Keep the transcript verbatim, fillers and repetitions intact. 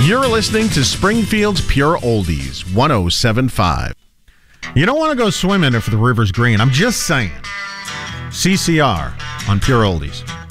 You're listening to Springfield's Pure Oldies, one oh seven point five. You don't want to go swimming if the river's green. I'm just saying. C C R on Pure Oldies.